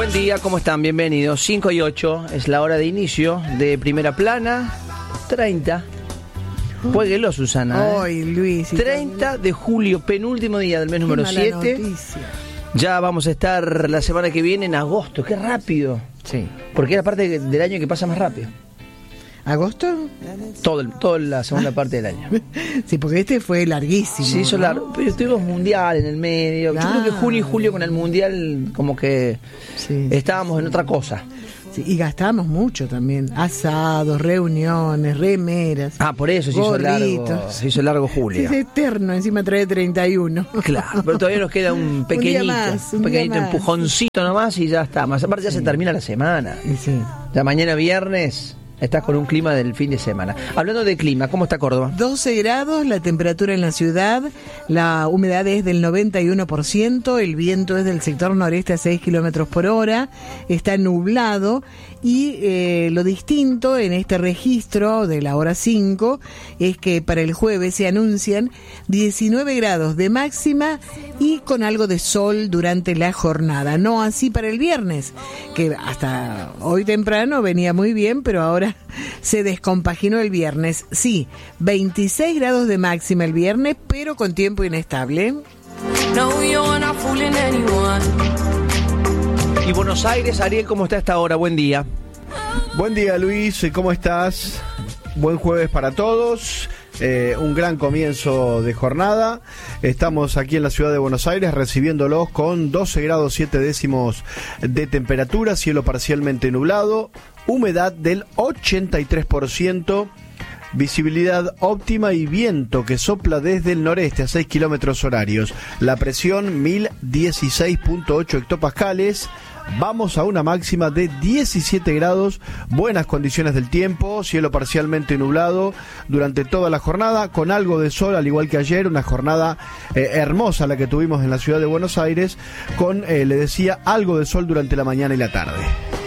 Buen día, ¿cómo están? Bienvenidos. 5 y 8 es la hora de inicio de Primera Plana. 30. Jueguelo, Susana. Hoy, Luis. 30 de julio, penúltimo día del mes número 7. Ya vamos a estar la semana que viene en agosto. ¡Qué rápido! Sí. Porque es la parte del año que pasa más rápido. ¿Agosto? Toda la segunda parte del año. Sí, porque este fue larguísimo. Sí, hizo ¿no? largo. Pero tuvimos mundial en el medio. Yo creo que junio y julio con el mundial como que estábamos en otra cosa. Sí, y gastamos mucho también. Asados, reuniones, remeras. Ah, por eso se hizo largo julio. Es eterno, encima trae 31. Claro, pero todavía nos queda un pequeñito empujoncito nomás y ya está. Más aparte ya se termina la semana. Sí. Ya mañana viernes estás con un clima del fin de semana. Hablando de clima, ¿cómo está Córdoba? 12 grados, la temperatura en la ciudad, la humedad es del 91%, el viento es del sector noreste a 6 kilómetros por hora, está nublado y lo distinto en este registro de la hora 5 es que para el jueves se anuncian 19 grados de máxima y con algo de sol durante la jornada. No así para el viernes, que hasta hoy temprano venía muy bien, pero ahora se descompaginó el viernes. Sí, 26 grados de máxima el viernes, pero con tiempo inestable. Y Buenos Aires, Ariel, ¿cómo está esta hora? Buen día. Buen día, Luis, ¿cómo estás? Buen jueves para todos. Un gran comienzo de jornada. Estamos aquí en la ciudad de Buenos Aires recibiéndolos con 12 grados 7 décimos de temperatura, cielo parcialmente nublado, humedad del 83%, visibilidad óptima y viento que sopla desde el noreste a 6 kilómetros horarios. La presión 1016.8 hectopascales. Vamos a una máxima de 17 grados, buenas condiciones del tiempo, cielo parcialmente nublado durante toda la jornada, con algo de sol, al igual que ayer, una jornada hermosa la que tuvimos en la ciudad de Buenos Aires, con, le decía, algo de sol durante la mañana y la tarde.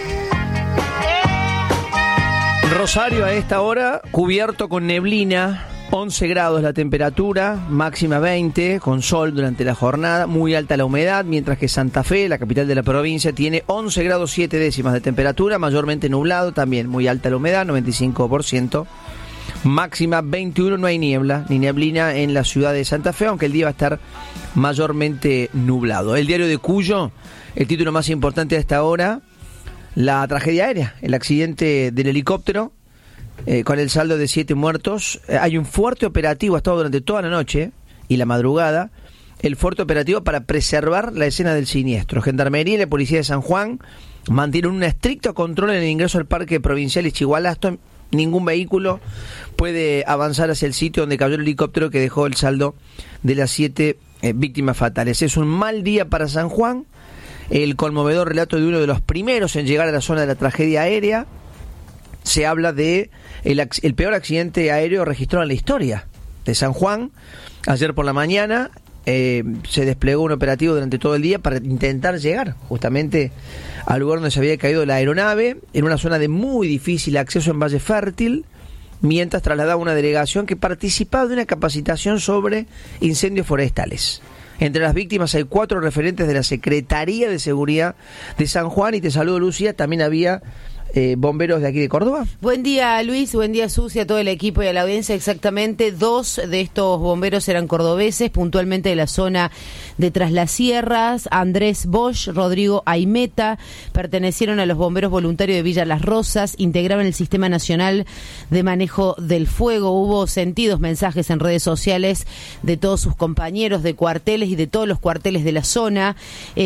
Rosario a esta hora, cubierto con neblina, 11 grados la temperatura, máxima 20, con sol durante la jornada, muy alta la humedad, mientras que Santa Fe, la capital de la provincia, tiene 11 grados 7 décimas de temperatura, mayormente nublado, también muy alta la humedad, 95%, máxima 21, no hay niebla ni neblina en la ciudad de Santa Fe, aunque el día va a estar mayormente nublado. El diario de Cuyo, el título más importante a esta hora, la tragedia aérea, el accidente del helicóptero, con el saldo de 7 muertos. Hay un fuerte operativo, ha estado durante toda la noche y la madrugada, el fuerte operativo para preservar la escena del siniestro. Gendarmería y la Policía de San Juan mantienen un estricto control en el ingreso al Parque Provincial Ischigualasto. Ningún vehículo puede avanzar hacia el sitio donde cayó el helicóptero que dejó el saldo de las 7 víctimas fatales. Es un mal día para San Juan. El conmovedor relato de uno de los primeros en llegar a la zona de la tragedia aérea. Se habla de el peor accidente aéreo registrado en la historia de San Juan. Ayer por la mañana se desplegó un operativo durante todo el día para intentar llegar justamente al lugar donde se había caído la aeronave, en una zona de muy difícil acceso en Valle Fértil, mientras trasladaba una delegación que participaba de una capacitación sobre incendios forestales. Entre las víctimas hay 4 referentes de la Secretaría de Seguridad de San Juan. Y te saludo, Lucía, también había bomberos de aquí de Córdoba. Buen día, Luis, buen día, Susi, a todo el equipo y a la audiencia. Exactamente, 2 de estos bomberos eran cordobeses, puntualmente de la zona de Tras las Sierras. Andrés Bosch, Rodrigo Aimeta, pertenecieron a los bomberos voluntarios de Villa Las Rosas, integraban el Sistema Nacional de Manejo del Fuego. Hubo sentidos mensajes en redes sociales de todos sus compañeros de cuarteles y de todos los cuarteles de la zona.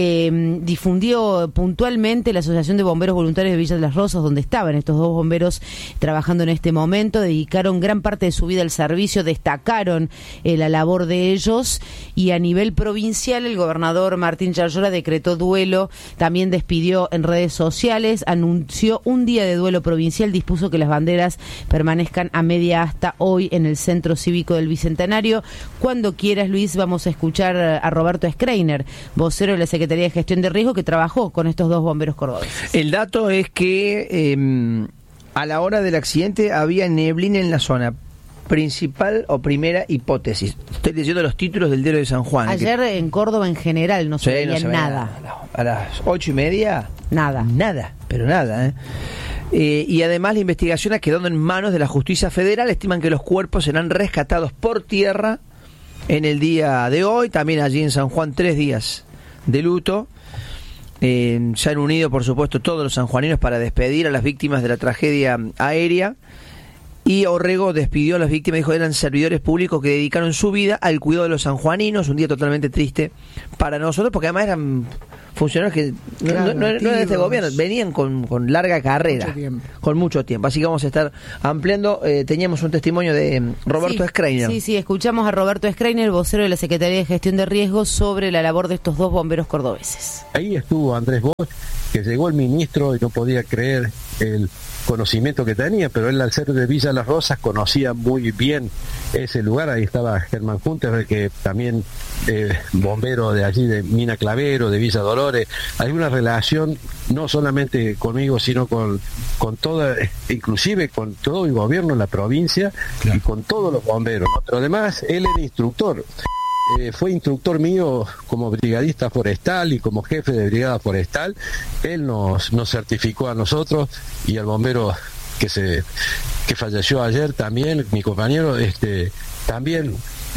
Difundió puntualmente la Asociación de Bomberos Voluntarios de Villa Las Rosas, donde estaban estos 2 bomberos trabajando en este momento. Dedicaron gran parte de su vida al servicio, destacaron la labor de ellos, y a nivel provincial el gobernador Martín Yarlora decretó duelo, también despidió en redes sociales, anunció un día de duelo provincial, dispuso que las banderas permanezcan a media asta hoy en el Centro Cívico del Bicentenario. Cuando quieras, Luis, vamos a escuchar a Roberto Schreiner, vocero de la Secretaría de Gestión de Riesgo, que trabajó con estos 2 bomberos cordobeses. El dato es que a la hora del accidente había neblina en la zona. principal o primera hipótesis. Estoy leyendo los títulos del diario de San Juan. Ayer en Córdoba en general no se veía nada. A las 8:30. Nada. Nada, pero nada. Y además la investigación ha quedado en manos de la Justicia Federal. Estiman que los cuerpos serán rescatados por tierra en el día de hoy. También allí en San Juan 3 días de luto. Se han unido, por supuesto, todos los sanjuaninos para despedir a las víctimas de la tragedia aérea. Y Orrego despidió a las víctimas, dijo que eran servidores públicos que dedicaron su vida al cuidado de los sanjuaninos. Un día totalmente triste para nosotros, porque además eran funcionarios que no eran de este gobierno, venían con larga carrera, con mucho tiempo. Así que vamos a estar ampliando. Teníamos un testimonio de Roberto Schreiner. Sí, escuchamos a Roberto Schreiner, el vocero de la Secretaría de Gestión de Riesgos, sobre la labor de estos dos bomberos cordobeses. Ahí estuvo Andrés Bosch, que llegó el ministro y no podía creer el conocimiento que tenía, pero él, al ser de Villa Las Rosas, conocía muy bien ese lugar. Ahí estaba Germán Junter, que también bombero de allí, de Mina Clavero, de Villa Dolores. Hay una relación no solamente conmigo, sino con toda, inclusive con todo el gobierno en la provincia, claro, y con todos los bomberos, ¿no? Pero además él era instructor. Fue instructor mío como brigadista forestal y como jefe de brigada forestal. Él nos certificó a nosotros y al bombero que falleció ayer también, mi compañero, también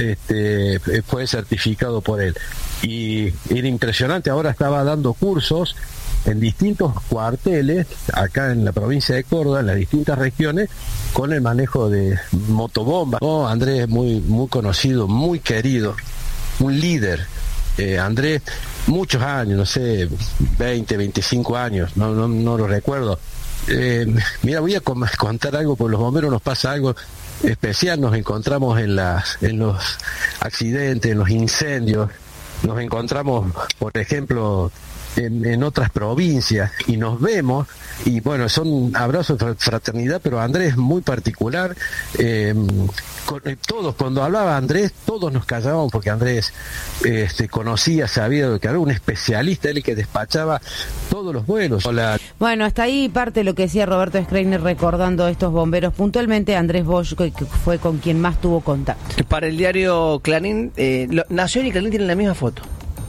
fue certificado por él. Y era impresionante. Ahora estaba dando cursos en distintos cuarteles acá en la provincia de Córdoba, en las distintas regiones, con el manejo de motobombas. Andrés, muy conocido, muy querido, un líder. Andrés, muchos años, no sé, 20, 25 años, no lo recuerdo. Mira, voy a contar algo, porque los bomberos nos pasa algo especial. Nos encontramos en los accidentes, en los incendios, nos encontramos, por ejemplo, en otras provincias, y nos vemos, y bueno, son abrazos de fraternidad, pero Andrés es muy particular. Todos, cuando hablaba Andrés, todos nos callábamos, porque Andrés conocía, sabía que era un especialista, él que despachaba todos los vuelos. Bueno, hasta ahí parte de lo que decía Roberto Schreiner, recordando a estos bomberos puntualmente. Andrés Bosch, que fue con quien más tuvo contacto. Para el diario Clarín, Nación y Clarín tienen la misma foto.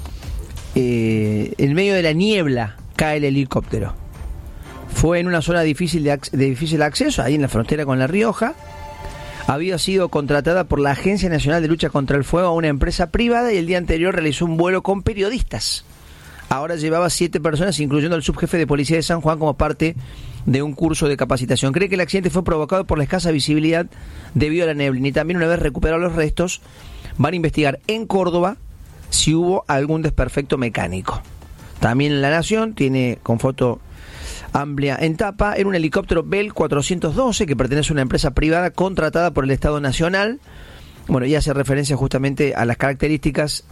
En medio de la niebla cae el helicóptero. Fue en una zona de difícil acceso, ahí en la frontera con La Rioja. Había sido contratada por la Agencia Nacional de Lucha contra el Fuego a una empresa privada, y el día anterior realizó un vuelo con periodistas. Ahora llevaba 7 personas, incluyendo al subjefe de policía de San Juan, como parte de un curso de capacitación. Cree que el accidente fue provocado por la escasa visibilidad debido a la neblina, y también, una vez recuperados los restos, van a investigar en Córdoba si hubo algún desperfecto mecánico. También La Nación tiene con foto amplia en tapa. Era un helicóptero Bell 412 que pertenece a una empresa privada contratada por el Estado Nacional. Bueno, y hace referencia justamente a las características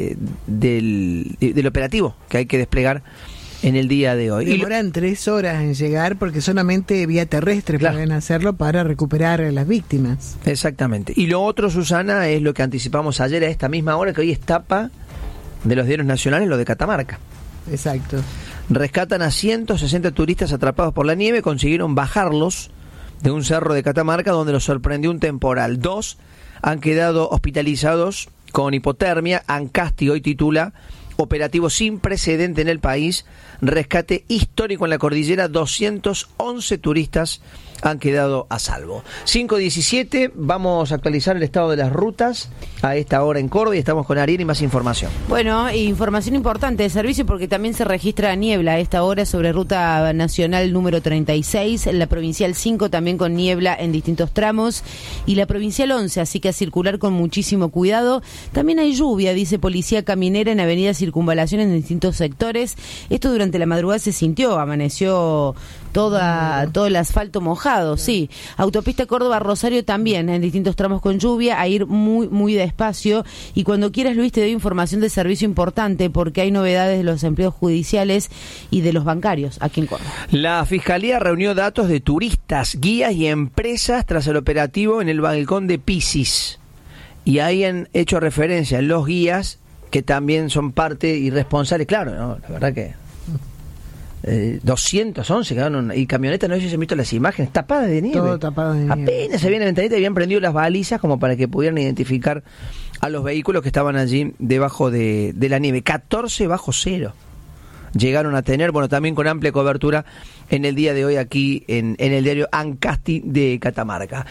del operativo que hay que desplegar en el día de hoy. Demoran 3 horas en llegar, porque solamente vía terrestre, claro, pueden hacerlo para recuperar a las víctimas. Exactamente. Y lo otro, Susana, es lo que anticipamos ayer a esta misma hora, que hoy es tapa de los diarios nacionales, lo de Catamarca. Exacto. Rescatan a 160 turistas atrapados por la nieve. Consiguieron bajarlos de un cerro de Catamarca, donde los sorprendió un temporal. 2 han quedado hospitalizados con hipotermia. Ancasti hoy titula: operativo sin precedente en el país, rescate histórico en la cordillera, 211 turistas han quedado a salvo. 5:17, vamos a actualizar el estado de las rutas a esta hora en Córdoba, y estamos con Ariel y más información. Bueno, información importante de servicio, porque también se registra niebla a esta hora sobre ruta nacional número 36, la provincial 5 también con niebla en distintos tramos, y la provincial 11, así que a circular con muchísimo cuidado. También hay lluvia, dice Policía Caminera, en Avenida Circunvalación en distintos sectores. Esto durante la madrugada se sintió, amaneció todo el asfalto mojado, sí. Autopista Córdoba-Rosario también, en distintos tramos con lluvia, a ir muy, muy despacio. Y cuando quieras, Luis, te doy información de servicio importante, porque hay novedades de los empleos judiciales y de los bancarios aquí en Córdoba. La Fiscalía reunió datos de turistas, guías y empresas tras el operativo en el balcón de Pisis. Y ahí han hecho referencia en los guías, que también son parte y responsables, claro, ¿no? La verdad que 211 quedaron, y camionetas, no sé si se han visto las imágenes, tapadas de nieve. Todo tapado de nieve. Apenas se habían ventanita y habían prendido las balizas como para que pudieran identificar a los vehículos que estaban allí debajo de la nieve. 14 bajo cero llegaron a tener, bueno, también con amplia cobertura en el día de hoy aquí en el diario Ancasti de Catamarca.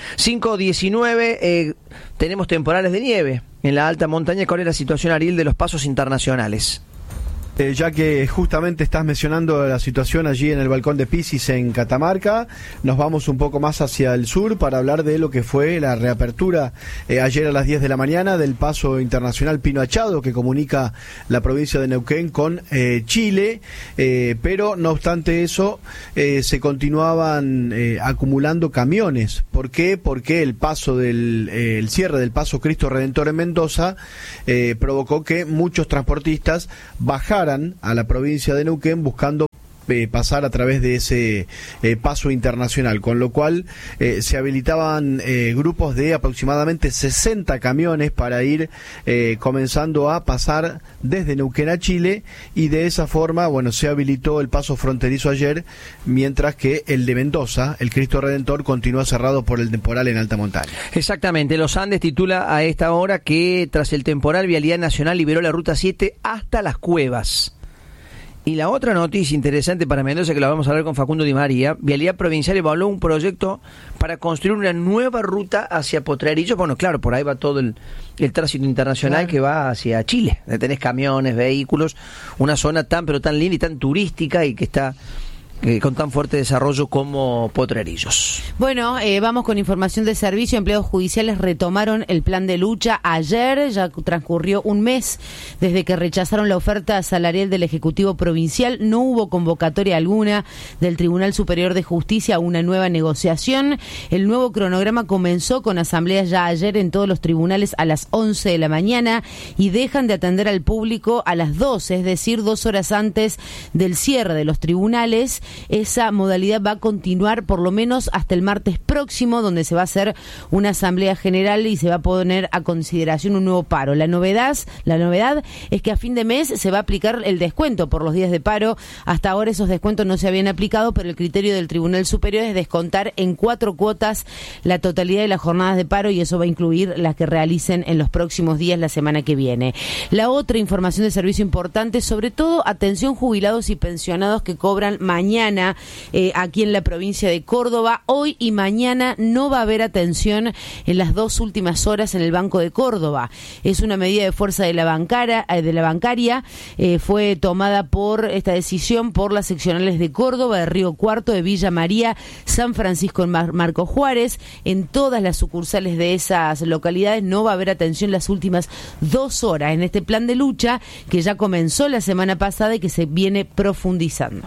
5:19, tenemos temporales de nieve en la alta montaña. ¿Cuál es la situación, Ariel, de los pasos internacionales? Ya que justamente estás mencionando la situación allí en el balcón de Pisis en Catamarca, nos vamos un poco más hacia el sur para hablar de lo que fue la reapertura ayer a las 10 de la mañana del paso internacional Pino Achado, que comunica la provincia de Neuquén con Chile, pero no obstante eso se continuaban acumulando camiones. ¿Por qué? Porque el paso el cierre del paso Cristo Redentor en Mendoza provocó que muchos transportistas bajaran a la provincia de Neuquén buscando pasar a través de ese paso internacional, con lo cual se habilitaban grupos de aproximadamente 60 camiones para ir comenzando a pasar desde Neuquén a Chile, y de esa forma, bueno, se habilitó el paso fronterizo ayer, mientras que el de Mendoza, el Cristo Redentor, continúa cerrado por el temporal en alta montaña. Exactamente, Los Andes titula a esta hora que tras el temporal, Vialidad Nacional liberó la Ruta 7 hasta Las Cuevas. Y la otra noticia interesante para Mendoza, que la vamos a hablar con Facundo Di María, Vialidad Provincial evaluó un proyecto para construir una nueva ruta hacia Potrerillos. Bueno, claro, por ahí va todo el tránsito internacional, claro, que va hacia Chile. Tenés camiones, vehículos, una zona tan pero tan linda y tan turística, y que está con tan fuerte desarrollo como Potrerillos. Bueno, vamos con información de servicio. Empleados judiciales retomaron el plan de lucha ayer. Ya transcurrió un mes desde que rechazaron la oferta salarial del Ejecutivo Provincial. No hubo convocatoria alguna del Tribunal Superior de Justicia a una nueva negociación. El nuevo cronograma comenzó con asambleas ya ayer en todos los tribunales a las 11 de la mañana y dejan de atender al público a las 12, es decir, 2 horas antes del cierre de los tribunales. Esa modalidad va a continuar por lo menos hasta el martes próximo, donde se va a hacer una asamblea general y se va a poner a consideración un nuevo paro. La novedad es que a fin de mes se va a aplicar el descuento por los días de paro. Hasta ahora esos descuentos no se habían aplicado, pero el criterio del Tribunal Superior es descontar en 4 cuotas la totalidad de las jornadas de paro, y eso va a incluir las que realicen en los próximos días, la semana que viene. La otra información de servicio importante, sobre todo atención jubilados y pensionados que cobran mañana aquí en la provincia de Córdoba. Hoy y mañana no va a haber atención en las 2 últimas horas en el Banco de Córdoba. Es una medida de fuerza de la bancaria. Fue tomada por esta decisión por las seccionales de Córdoba, de Río Cuarto, de Villa María, San Francisco en Marco Juárez. En todas las sucursales de esas localidades no va a haber atención las últimas 2 horas en este plan de lucha que ya comenzó la semana pasada y que se viene profundizando.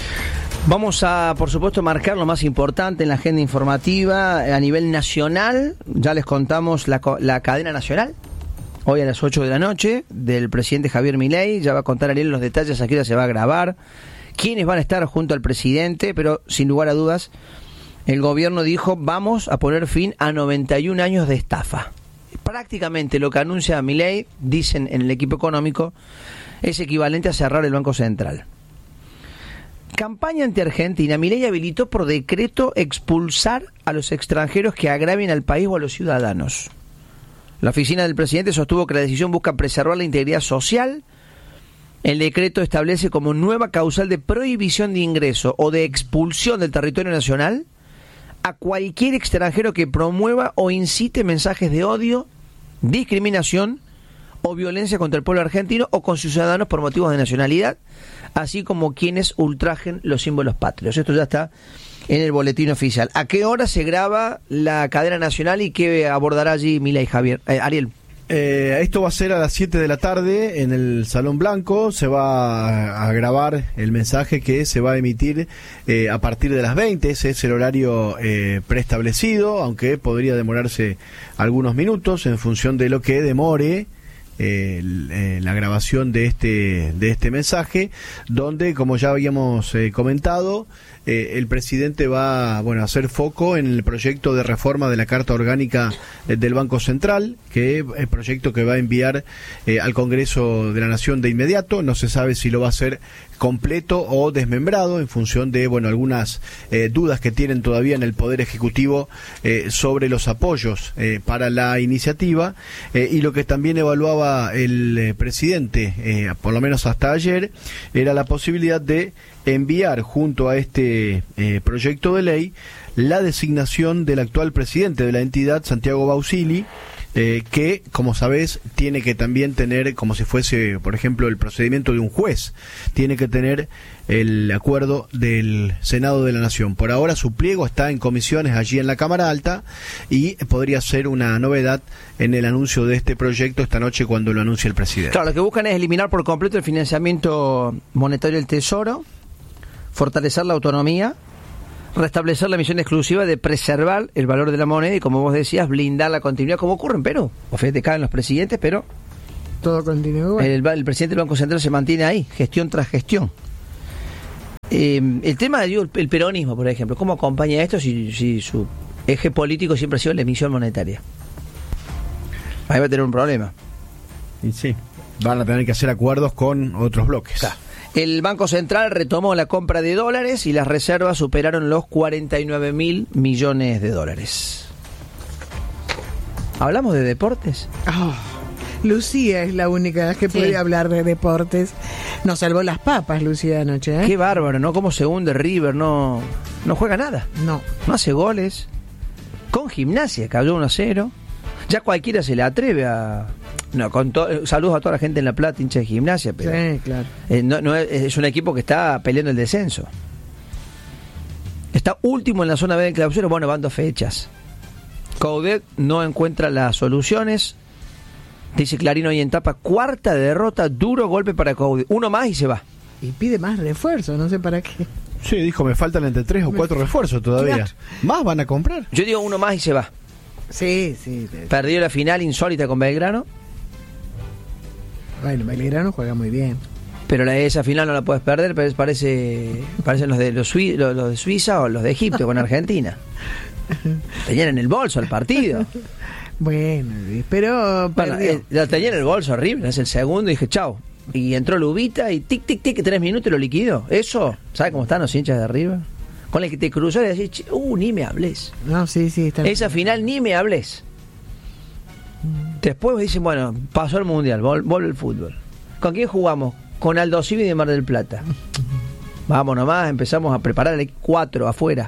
Vamos a, por supuesto, marcar lo más importante en la agenda informativa a nivel nacional. Ya les contamos la cadena nacional, hoy a las 8 de la noche, del presidente Javier Milei. Ya va a contar Ariel los detalles, a qué hora se va a grabar, quiénes van a estar junto al presidente, pero sin lugar a dudas, el gobierno dijo, vamos a poner fin a 91 años de estafa. Prácticamente lo que anuncia Milei, dicen en el equipo económico, es equivalente a cerrar el Banco Central. Campaña ante Argentina. Milei habilitó por decreto expulsar a los extranjeros que agravien al país o a los ciudadanos. La oficina del presidente sostuvo que la decisión busca preservar la integridad social. El decreto establece como nueva causal de prohibición de ingreso o de expulsión del territorio nacional a cualquier extranjero que promueva o incite mensajes de odio, discriminación o violencia contra el pueblo argentino o con sus ciudadanos por motivos de nacionalidad, así como quienes ultrajen los símbolos patrios. Esto ya está en el boletín oficial. ¿A qué hora se graba la cadena nacional y qué abordará allí Milei, Javier? Ariel. Esto va a ser a las 7 de la tarde en el Salón Blanco. Se va a grabar el mensaje que se va a emitir a partir de las 20. Ese es el horario preestablecido, aunque podría demorarse algunos minutos en función de lo que demore la grabación de este mensaje, donde, como ya habíamos comentado, el presidente va a hacer foco en el proyecto de reforma de la Carta Orgánica del Banco Central, que es el proyecto que va a enviar al Congreso de la Nación de inmediato. No se sabe si lo va a hacer completo o desmembrado, en función de algunas dudas que tienen todavía en el Poder Ejecutivo sobre los apoyos para la iniciativa, y lo que también evaluaba el presidente, por lo menos hasta ayer, era la posibilidad de enviar junto a este proyecto de ley la designación del actual presidente de la entidad, Santiago Bausili, que, como sabés, tiene que también tener, como si fuese, por ejemplo, el procedimiento de un juez, tiene que tener el acuerdo del Senado de la Nación. Por ahora su pliego está en comisiones allí en la Cámara Alta, y podría ser una novedad en el anuncio de este proyecto esta noche cuando lo anuncie el presidente. Claro, lo que buscan es eliminar por completo el financiamiento monetario del Tesoro, fortalecer la autonomía, restablecer la misión exclusiva de preservar el valor de la moneda y, como vos decías, blindar la continuidad, como ocurre en Perú. O fíjate, caen los presidentes, pero todo continúa. El presidente del Banco Central se mantiene ahí, gestión tras gestión. El tema, el peronismo, por ejemplo, ¿cómo acompaña esto si su eje político siempre ha sido la emisión monetaria? Ahí va a tener un problema. Y sí, van a tener que hacer acuerdos con otros bloques. Claro. El Banco Central retomó la compra de dólares y las reservas superaron los 49.000 millones de dólares. ¿Hablamos de deportes? Lucía es la única que puede hablar de deportes. Nos salvó las papas, Lucía, anoche. Qué bárbaro, ¿no? Cómo se hunde River, no juega nada. No hace goles. Con Gimnasia cayó 1-0. Ya cualquiera se le atreve a... saludos a toda la gente en La Plata, hincha de Gimnasia, pero sí, claro. Es un equipo que está peleando el descenso. Está último en la zona B de clausura, van 2 fechas. Coudet no encuentra las soluciones. Dice Clarín hoy en tapa, 4ª derrota, duro golpe para Coudet. Uno más y se va. Y pide más refuerzos, no sé para qué. Sí, dijo, me faltan entre 3 o 4 refuerzos todavía. Claro. ¿Más van a comprar? Yo digo uno más y se va. Sí. Perdió la final insólita con Belgrano. Bueno, Belgrano juega muy bien. Pero esa final no la puedes perder, pero parecen los de Suiza o los de Egipto con Argentina. Tenían en el bolso el partido. Bueno, pero lo tenía en el bolso horrible, es el segundo y dije chao. Y entró Lubita y tic, 3 minutos y lo liquidó. Eso, ¿sabes cómo están los hinchas de arriba? Con el que te cruzó y decís, ni me hables. No, sí, está esa final ni me hables. Después dicen, pasó el Mundial, vuelve el fútbol. ¿Con quién jugamos? Con Aldo Civi de Mar del Plata. Vamos nomás, empezamos a preparar el 4 afuera.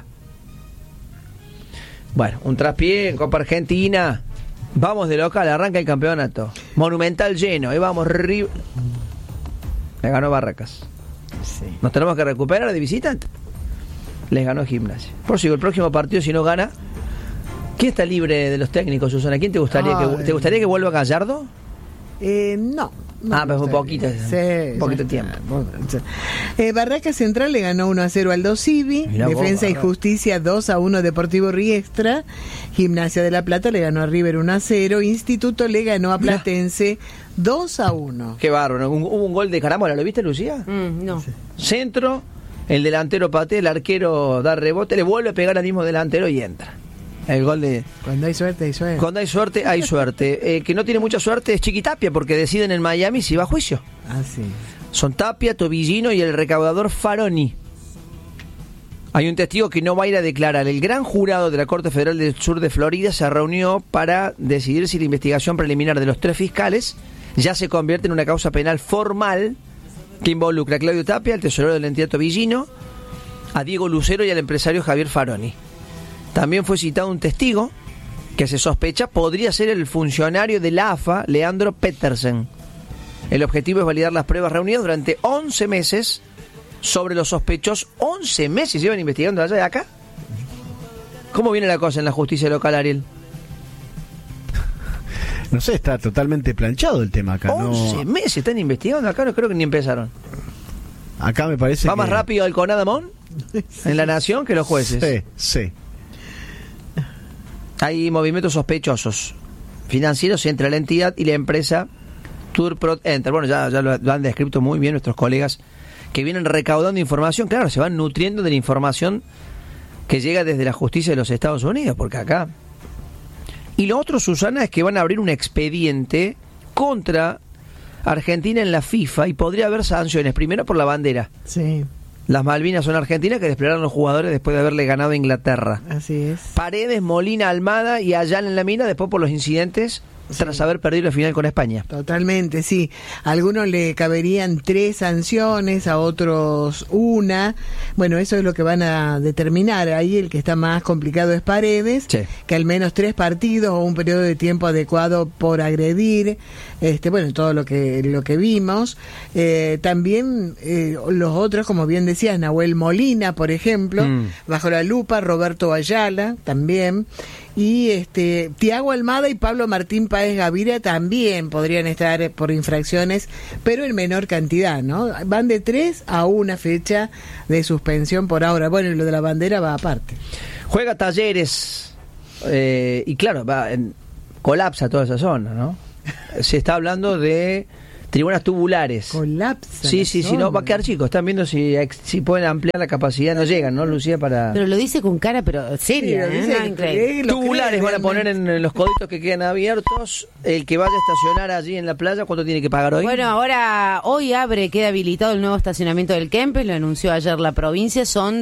Un traspié en Copa Argentina. Vamos de local, arranca el campeonato. Monumental lleno, ahí vamos. Le ganó Barracas. Sí. Nos tenemos que recuperar de visitante. Les ganó Gimnasia. Por si el próximo partido, si no gana, ¿quién está libre de los técnicos, Susana? ¿Quién te gustaría que vuelva Gallardo? No. Pero un poquito. Un poquito de tiempo. Barracas Central le ganó 1-0 al Aldo Civi. Defensa y Justicia 2-1 Deportivo Riestra. Gimnasia de La Plata le ganó a River 1-0. Instituto le ganó a Platense 2-1. Qué bárbaro. Hubo un gol de Carámbula, ¿lo viste, Lucía? No. Centro, el delantero patea, el arquero da rebote, le vuelve a pegar al mismo delantero y entra. El gol de... Cuando hay suerte, hay suerte. Cuando hay suerte, hay suerte. Que no tiene mucha suerte es Chiquitapia, porque deciden en Miami si va a juicio. Sí. Son Tapia, Tobillino y el recaudador Faroni. Hay un testigo que no va a ir a declarar. El gran jurado de la Corte Federal del Sur de Florida se reunió para decidir si la investigación preliminar de los 3 fiscales ya se convierte en una causa penal formal que involucra a Claudio Tapia, al tesorero de la entidad Tobillino, a Diego Lucero y al empresario Javier Faroni. También fue citado un testigo que se sospecha podría ser el funcionario de la AFA, Leandro Petersen. El objetivo es validar las pruebas reunidas durante 11 meses sobre los sospechosos. 11 meses llevan investigando allá y acá. ¿Cómo viene la cosa en la justicia local, Ariel? No sé, está totalmente planchado el tema acá. 11 meses están investigando acá, no creo que ni empezaron. Acá me parece ¿Va más rápido el Conadamón en La Nación que los jueces? Sí. Hay movimientos sospechosos financieros entre la entidad y la empresa Turprot Enter. Bueno, ya lo han descrito muy bien nuestros colegas que vienen recaudando información. Claro, se van nutriendo de la información que llega desde la justicia de los Estados Unidos, porque acá... Y lo otro, Susana, es que van a abrir un expediente contra Argentina en la FIFA y podría haber sanciones. Primero por la bandera. Sí. Las Malvinas son argentinas, que desplegaron los jugadores después de haberle ganado a Inglaterra. Así es. Paredes, Molina, Almada y Ayala en la mina, después por los incidentes tras haber perdido la final con España. Totalmente, sí. A algunos le caberían 3 sanciones, a otros 1. Bueno, eso es lo que van a determinar. Ahí el que está más complicado es Paredes, sí, que al menos 3 partidos o un periodo de tiempo adecuado por agredir. Bueno, todo lo que vimos. También los otros, como bien decías, Nahuel Molina, por ejemplo, bajo la lupa, Roberto Ayala, también. Y Tiago Almada y Pablo Martín Páez Gaviria también podrían estar por infracciones, pero en menor cantidad, ¿no? Van de 3 a 1 fecha de suspensión por ahora. Bueno, y lo de la bandera va aparte. Juega Talleres y claro, colapsa toda esa zona, ¿no? Se está hablando de tribunas tubulares. Colapsa. Sí, no, va a quedar chico. Están viendo si pueden ampliar la capacidad. No llegan, ¿no, Lucía? Pero lo dice con cara, pero seria. Tubulares van a poner en los coditos que quedan abiertos. El que vaya a estacionar allí en la playa, ¿cuánto tiene que pagar hoy? Bueno, hoy queda habilitado el nuevo estacionamiento del Kempes, lo anunció ayer la provincia. Son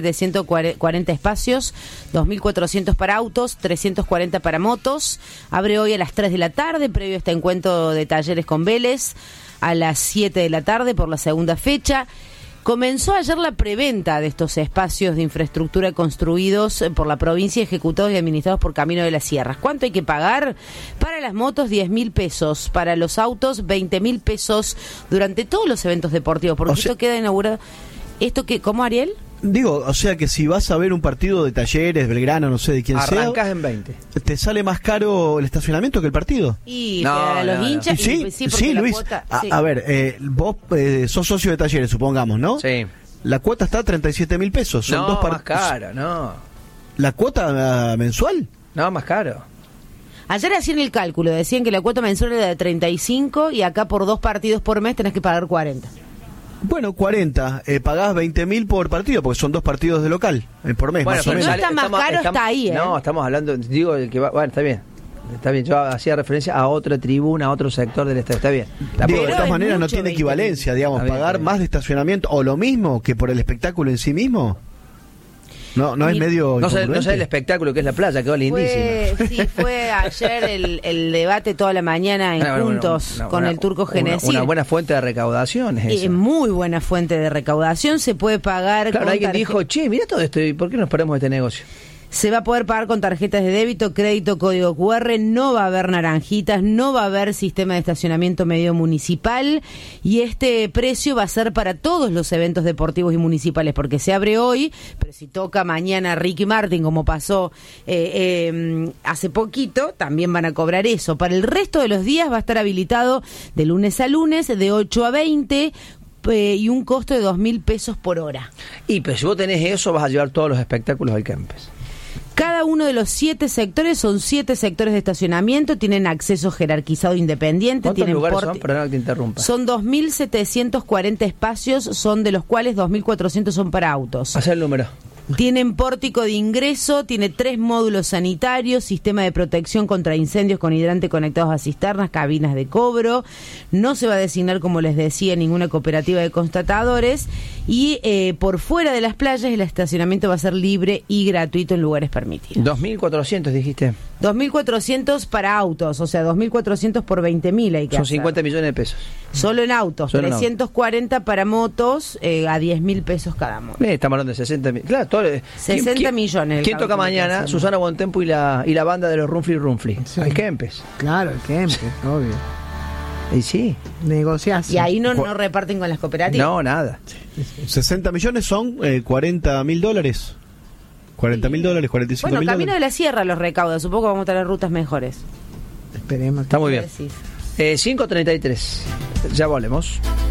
2.740 espacios, 2.400 para autos, 340 para motos. Abre hoy a las 3 de la tarde, previo a este encuentro de Talleres con Vélez, a las 7 de la tarde por la segunda fecha. Comenzó ayer la preventa de estos espacios de infraestructura construidos por la provincia, ejecutados y administrados por Camino de las Sierras. ¿Cuánto hay que pagar? Para las motos, 10.000 pesos. Para los autos, 20.000 pesos durante todos los eventos deportivos. Porque esto queda inaugurado. ¿Cómo, Ariel? Digo, o sea que si vas a ver un partido de Talleres, Belgrano, no sé de quién arrancás sea, en 20. ¿Te sale más caro el estacionamiento que el partido? Y para los hinchas. Sí, Luis. Cuota, a ver, vos sos socio de Talleres, supongamos, ¿no? Sí. La cuota está a 37.000 pesos. Son dos más caro, no. ¿La cuota mensual? No, más caro. Ayer hacían el cálculo, decían que la cuota mensual era de 35 y acá por 2 partidos por mes tenés que pagar 40. Bueno, 40. Pagás 20.000 por partido, porque son 2 partidos de local por mes, bueno, más o menos. No está más caro, está ahí, No, estamos hablando, digo, el que va... Bueno, está bien. Está bien, yo hacía referencia a otra tribuna, a otro sector del estadio. Está bien. Digo, de todas maneras no tiene equivalencia, digamos, bien, pagar más de estacionamiento o lo mismo que por el espectáculo en sí mismo. No es medio... No sé el espectáculo que es la playa, quedó lindísima. Fue ayer el debate toda la mañana en Juntos con el Turco Genesi. Una buena fuente de recaudación es eso. Muy buena fuente de recaudación, se puede pagar... Claro, alguien dijo, mira todo esto, ¿por qué nos paramos de este negocio? Se va a poder pagar con tarjetas de débito, crédito, código QR, no va a haber naranjitas, no va a haber sistema de estacionamiento medio municipal y este precio va a ser para todos los eventos deportivos y municipales porque se abre hoy, pero si toca mañana Ricky Martin como pasó hace poquito, también van a cobrar eso. Para el resto de los días va a estar habilitado de lunes a lunes, de 8 a 20 y un costo de 2.000 pesos por hora. Pero si vos tenés eso vas a llevar todos los espectáculos al Kempes. Cada uno de los 7 sectores son 7 sectores de estacionamiento, tienen acceso jerarquizado independiente. ¿Cuántos tienen lugares son? Perdón que te interrumpa. Son 2.740 espacios, son de los cuales 2.400 son para autos. Haz el número. Tienen pórtico de ingreso, tiene 3 módulos sanitarios, sistema de protección contra incendios con hidrante conectados a cisternas, cabinas de cobro. No se va a designar, como les decía, ninguna cooperativa de constatadores. Y por fuera de las playas el estacionamiento va a ser libre y gratuito en lugares permitidos. 2.400 dijiste. 2.400 para autos, o sea, 2.400 por 20.000 hay que Son hacer. 50 millones de pesos. Solo en autos, Solo 340 para motos, a 10.000 pesos cada moto. Estamos hablando de 60 millones. Claro, 60 millones. ¿Quién toca mañana? Susana Bontempo y la banda de los Rumfly. Sí. Al Kempes. Claro, el Kempes, obvio. Y sí. Negociación. Y ahí no reparten con las cooperativas. No, nada. 60 millones son $40.000. $40.000, $45.000. Bueno, Camino de la Sierra los recauda. Supongo que vamos a tener rutas mejores. Esperemos. Está muy bien. 5:33. Ya volvemos.